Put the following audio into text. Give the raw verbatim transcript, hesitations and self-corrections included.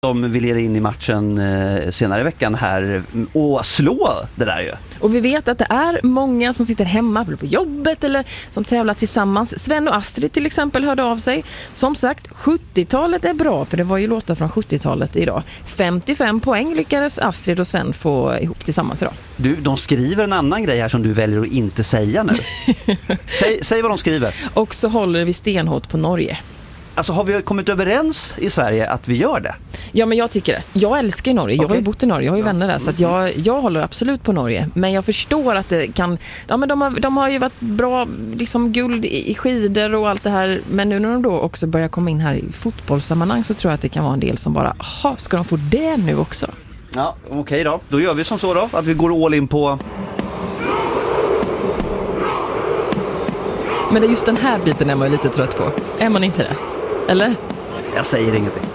De vill leda in i matchen eh, senare i veckan här och slå det där ju. Och vi vet att det är många som sitter hemma på jobbet eller som tävlar tillsammans. Sven och Astrid till exempel hörde av sig. Som sagt, sjuttiotalet är bra, för det var ju låtar från sjuttiotalet idag. femtiofem poäng lyckades Astrid och Sven få ihop tillsammans idag. Du, de skriver en annan grej här som du väljer att inte säga nu. säg, säg vad de skriver. Och så håller vi stenhårt på Norge. Alltså har vi kommit överens i Sverige att vi gör det? Ja, men jag tycker det. Jag älskar Norge. Jag okay. har ju bott i Norge. Jag har ju ja. vänner där. Så att jag, jag håller absolut på Norge. Men jag förstår att det kan... Ja, men de har, de har ju varit bra liksom guld i, i skidor och allt det här. Men nu när de då också börjar komma in här i fotbollssammanhang så tror jag att det kan vara en del som bara... Jaha, ska de få det nu också? Ja, okej okay då. Då gör vi som så då. Att vi går all in på... Men det är just den här biten är man ju lite trött på. Är man inte det? Eller? Jag säger ingenting.